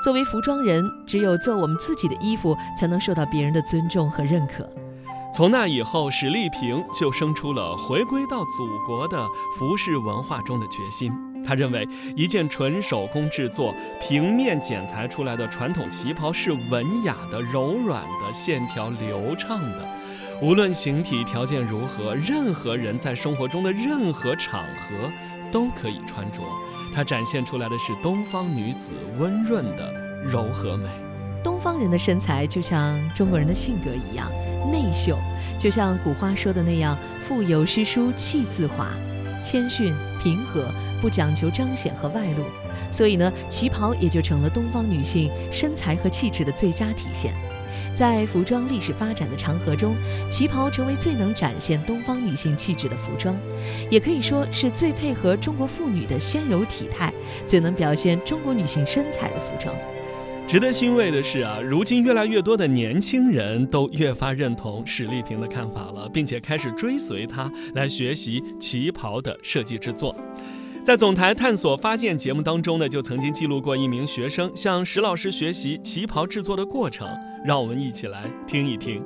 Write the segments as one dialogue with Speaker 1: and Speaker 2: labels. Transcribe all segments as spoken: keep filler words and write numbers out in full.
Speaker 1: 作为服装人，只有做我们自己的衣服，才能受到别人的尊重和认可。
Speaker 2: 从那以后，史丽萍就生出了回归到祖国的服饰文化中的决心。他认为，一件纯手工制作、平面剪裁出来的传统旗袍是文雅的、柔软的、线条流畅的。无论形体条件如何，任何人在生活中的任何场合都可以穿着。它展现出来的是东方女子温润的柔和美。
Speaker 1: 东方人的身材就像中国人的性格一样内秀，就像古话说的那样，腹有诗书气自华，谦逊平和，不讲求彰显和外露。所以呢，旗袍也就成了东方女性身材和气质的最佳体现。在服装历史发展的长河中，旗袍成为最能展现东方女性气质的服装，也可以说是最配合中国妇女的纤柔体态，最能表现中国女性身材的服装。
Speaker 2: 值得欣慰的是啊，如今越来越多的年轻人都越发认同史丽萍的看法了，并且开始追随她来学习旗袍的设计制作。在总台探索发现节目当中呢，就曾经记录过一名学生向史老师学习旗袍制作的过程，让我们一起来听一听。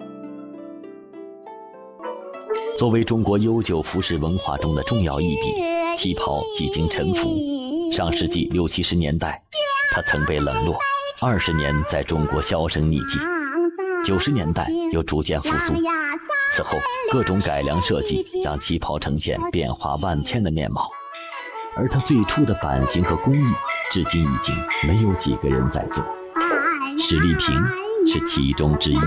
Speaker 3: 作为中国悠久服饰文化中的重要一笔，旗袍几经沉浮。上世纪六七十年代，它曾被冷落，二十年在中国销声匿迹。九十年代又逐渐复苏，此后各种改良设计让旗袍呈现变化万千的面貌。而它最初的版型和工艺，至今已经没有几个人在做。史丽萍是其中之一。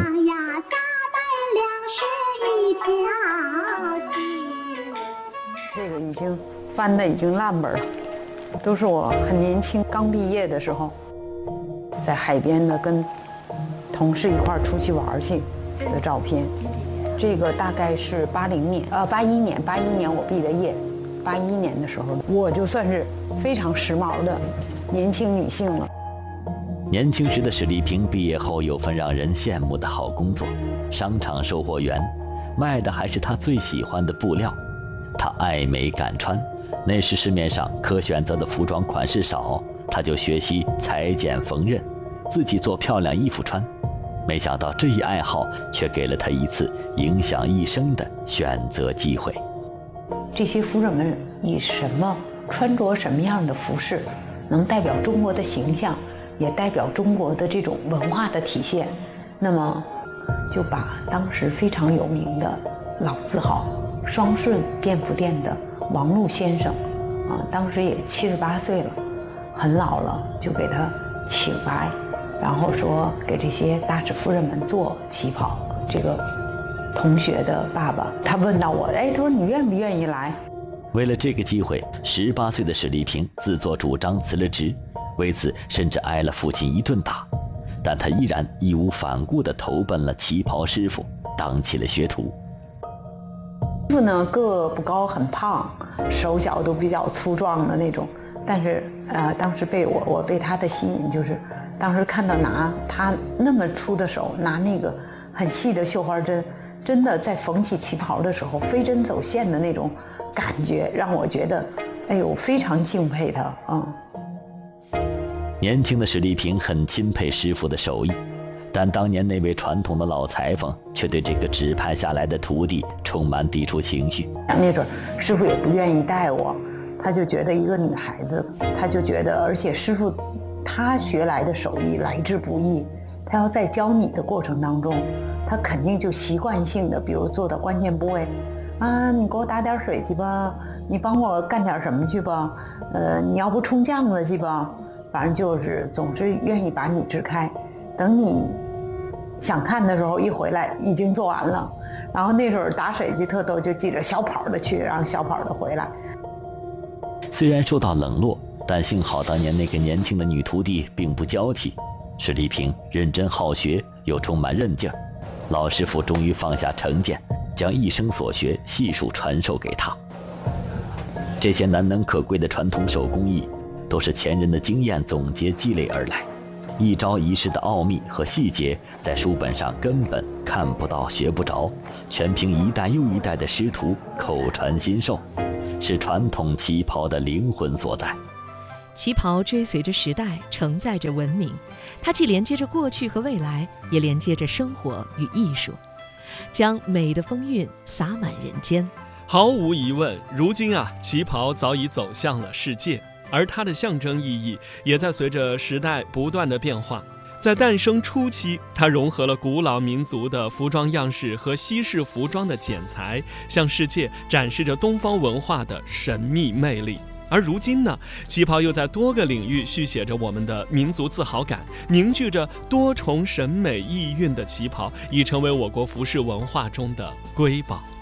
Speaker 4: 这个已经翻的已经烂本了，都是我很年轻刚毕业的时候，在海边的跟同事一块儿出去玩去的照片。这个大概是八零年，呃，八一年，八一年我毕的业。八一年的时候，我就算是非常时髦的年轻女性了。
Speaker 3: 年轻时的史丽萍毕业后有份让人羡慕的好工作，商场售货员，卖的还是她最喜欢的布料。她爱美敢穿，那时市面上可选择的服装款式少，她就学习裁剪缝纫，自己做漂亮衣服穿。没想到这一爱好却给了她一次影响一生的选择机会。
Speaker 5: 这些夫人们以什么穿着什么样的服饰，能代表中国的形象，也代表中国的这种文化的体现。那么，就把当时非常有名的老字号双顺便服店的王禄先生，啊，当时也七十八岁了，很老了，就给他请来，然后说给这些大使夫人们做旗袍。这个同学的爸爸，他问到我，哎，他说你愿不愿意来？
Speaker 3: 为了这个机会，十八岁的史丽萍自作主张辞了职，为此甚至挨了父亲一顿打，但他依然义无反顾地投奔了旗袍师傅，当起了学徒。
Speaker 5: 师傅呢，个不高，很胖，手脚都比较粗壮的那种，但是呃，当时被我我被他的吸引，就是当时看到拿他那么粗的手拿那个很细的绣花针，真的在缝起旗袍的时候飞针走线的那种感觉，让我觉得，哎呦，非常敬佩他。嗯。
Speaker 3: 年轻的史丽萍很钦佩师傅的手艺，但当年那位传统的老裁缝却对这个指派下来的徒弟充满抵触情绪。
Speaker 5: 那阵儿师傅也不愿意带我，他就觉得一个女孩子，他就觉得，而且师傅他学来的手艺来之不易，他要在教你的过程当中，他肯定就习惯性的，比如做到关键部位，啊，你给我打点水去吧，你帮我干点什么去吧，呃，你要不冲酱子去吧，反正就是总是愿意把你支开，等你想看的时候一回来已经做完了，然后那时候打水去特逗，就记着小跑的去，然后小跑的回来。
Speaker 3: 虽然受到冷落，但幸好当年那个年轻的女徒弟并不娇气，史丽萍认真好学又充满韧劲儿，老师傅终于放下成见，将一生所学悉数传授给她。这些难能可贵的传统手工艺，都是前人的经验总结积累而来，一招一式的奥秘和细节，在书本上根本看不到学不着，全凭一代又一代的师徒口传心授，是传统旗袍的灵魂所在。
Speaker 1: 旗袍追随着时代，承载着文明，它既连接着过去和未来，也连接着生活与艺术，将美的风韵洒满人间。
Speaker 2: 毫无疑问，如今啊，旗袍早已走向了世界，而它的象征意义也在随着时代不断的变化。在诞生初期，它融合了古老民族的服装样式和西式服装的剪裁，向世界展示着东方文化的神秘魅力。而如今呢，旗袍又在多个领域续写着我们的民族自豪感，凝聚着多重审美意蕴的旗袍已成为我国服饰文化中的瑰宝。